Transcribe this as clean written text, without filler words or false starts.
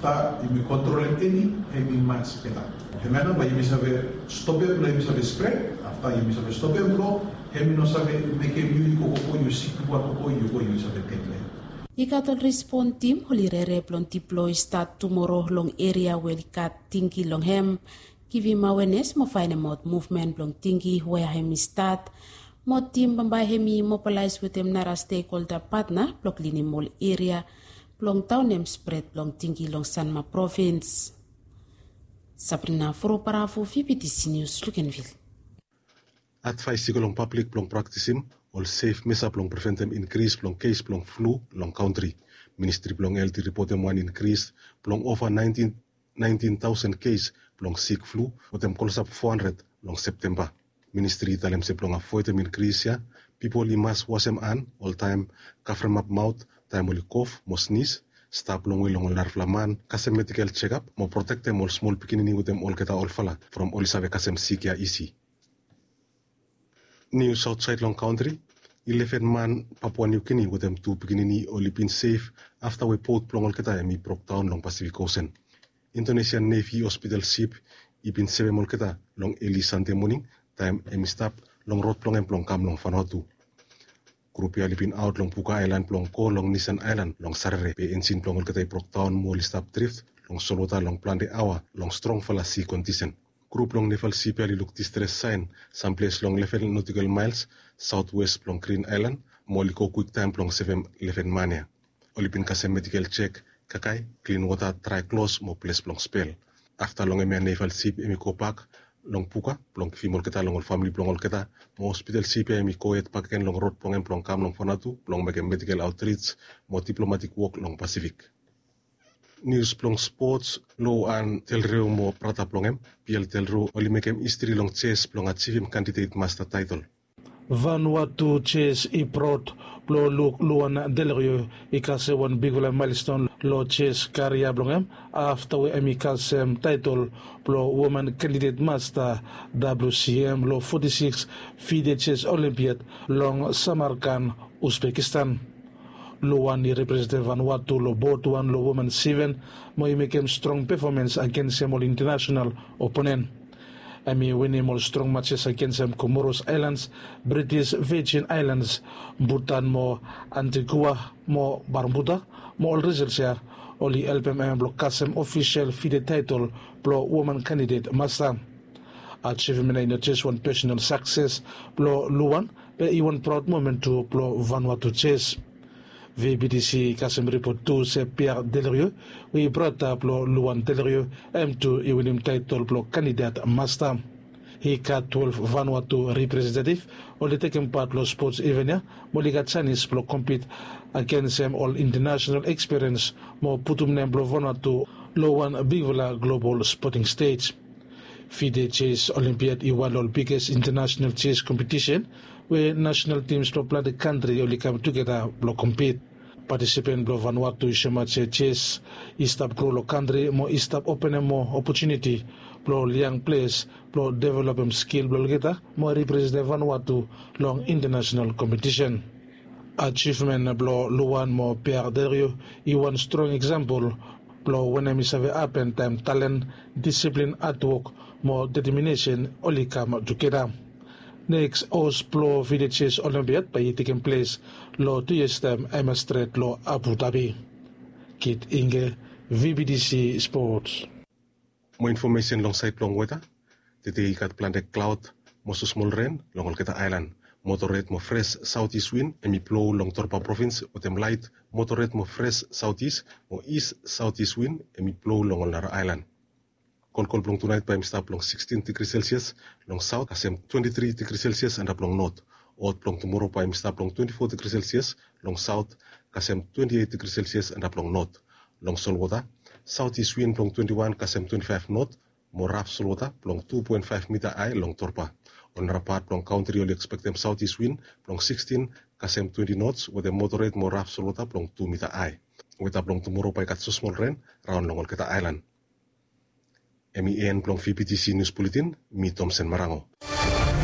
After you control any match kita. Hemana ba you sabe stop it, you sabe spread. After you sabe stop it, hemi no sabe make you ko you sick ko you sabe ketle. Ikatul respond team holirere plon deploy start tomorrow long area where kat tinggi long hem kivi mawenes mo find out movement plong tinggi where hemi start. Mo team bambay hemi mobilize with them nara stakeholder partner blok lini mall area plong town em spread plong tinggi long Sanma province. Sabrina Foro para for VPTC News Lukenville. Advice long public plong practice him all safe mesa plong prevent them increase plong case plong flu long country. Ministry plong LT report them one increase plong over 19,000 case plong sick flu with them calls up 400 long September. Ministry talem se plong avoid them increase ya. People must wash them an all time, cover up mouth, time will cough, mo sneeze, stop long will long larflaman, kasem medical checkup, mo protect them all small beginning with them all keta all fala from all save kasem sick ya easy. New Southside long country, 11 man Papua New Guinea with them 2 beginning only been safe after we port plong all keta emi broke down long Pacific Ocean. Indonesian Navy hospital ship ibin 7 all keta long early Sunday morning. Time emi stop long road plong plong kam long Vanuatu. Grup ya lipin out long Puka Island plong ko long Nisan Island long Sarere pe ensin plong ol katay Brocktown mo stop drift long Solota long Plan de Awa long strong fala sea condition. Grup long level sea ya look distress sign someplace long level nautical miles southwest plong Green Island mo liko quick time plong 7-11 mania. Olipin kasem medical check kakay clean water try close mo place plong spell. After long emi naval ship emi kopak long Puka, plong fimol kita long family plong ol kita, mo hospital CPI mi koet paken long road plong kam long Vanuatu, plong make medical outreach, mo diplomatic work long Pacific. News plong sports, low and telreu mo prata plong PL telreu oli make history long chess plong achieve candidate master title. Vanuatu chess iprot plo luan delrio ikasewan bigula milestone lo chess karya blongem after we amikasem title plo woman candidate master WCM lo 46 FIDE chess olympiad long Samarkand Uzbekistan. Luan ni represent Vanuatu lo both one lo woman 7 mo imekem strong performance against all international opponent. Ami winning all strong matches against Comoros Islands, British Virgin Islands, Bhutan mo Antigua mo Barbuda mo all results ya oli LPM block kasem official FIDE title pro woman candidate master. Achievement in chess one personal success pro Luan pe iwan proud moment to pro Vanuatu chess. VBDC kasem report 2 se Pierre Delrieux, we brought up Luan Delrieux M2 iwinim title pro candidate master. He got 12 Vanuatu representative, only taking part lo sports event, moliga Chinese pro compete against them all international experience, mo putum nem pro Vanuatu lo one bigla global sporting stage. FIDE Chess Olympiad iwan all biggest international chess competition, where national teams to play the country only come together to compete. Participant blo Vanuatu ishemache chess istap grow lo country mo istap open mo opportunity blo young players blo develop skill blo kita mo represent Vanuatu long international competition. Achievement blo Luan mo Pierre Delrieux iwan strong example blo when I have happen time talent discipline at work mo determination only come together. Next, Oslo FIDE Chess Olympiad by taking place lo 2 years time Emma Street lo Abu Dhabi. Kit Inge, VBDC Sports. More information long side long weather. Today kat planet cloud mo small rain long Olketa Island. Moderate mo fresh southeast wind emi blow long Torpa province with them light moderate mo fresh southeast mo east southeast wind emi blow long Olnara Island. Kolkol plong tonight by stop long 16 degrees Celsius, long south kasem 23 degrees Celsius and up long north. Odd plong tomorrow by stop long 24 degrees Celsius, long south kasem 28 degrees Celsius and up long north. Long Solwata, southeast wind plong 21 kasem 25 north, more rough Solwata plong 2.5 meter high long Torpa. On Rapat plong country only expect them southeast wind plong 16 kasem 20 knots with a moderate more rough Solwata plong 2 meter high. With up long tomorrow by kat so small rain round long Olketa Island. MEN plong VPTC News Bulletin, mi Thompson Marango.